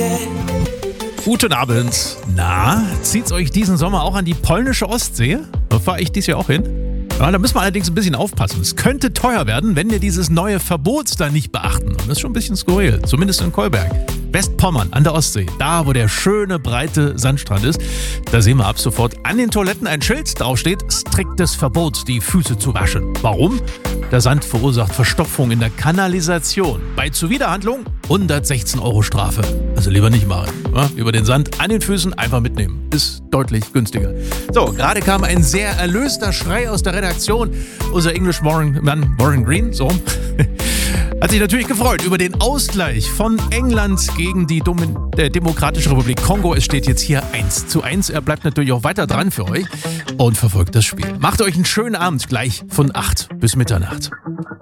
Guten Abend. Na, zieht's euch diesen Sommer auch an die polnische Ostsee? Da fahre ich dies Jahr auch hin. Ja, da müssen wir allerdings ein bisschen aufpassen. Es könnte teuer werden, wenn wir dieses neue Verbot da nicht beachten. Und das ist schon ein bisschen skurril, zumindest in Kolberg. Westpommern an der Ostsee, da wo der schöne, breite Sandstrand ist. Da sehen wir ab sofort an den Toiletten ein Schild, drauf steht: striktes Verbot, die Füße zu waschen. Warum? Der Sand verursacht Verstopfung in der Kanalisation. Bei Zuwiderhandlung 116 € Strafe. Also lieber nicht machen. Ja? Über den Sand an den Füßen einfach mitnehmen. Ist deutlich günstiger. So, gerade kam ein sehr erlöster Schrei aus der Redaktion. Unser English-Mann Warren Green, so, hat sich natürlich gefreut über den Ausgleich von England gegen die Demokratische Republik Kongo. Es steht jetzt hier 1:1. Er bleibt natürlich auch weiter dran für euch und verfolgt das Spiel. Macht euch einen schönen Abend gleich von 8 bis Mitternacht.